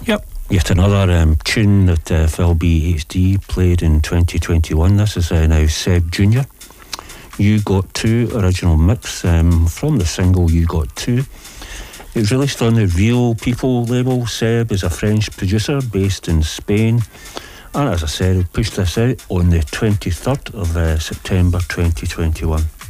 Yep, yet another tune that Phil BHD played in 2021. This is now Seb Jr. You Got Two, original mix from the single You Got Two. It was released on the Real People label. Seb is a French producer based in Spain, and as I said, we pushed this out on the 23rd of September 2021.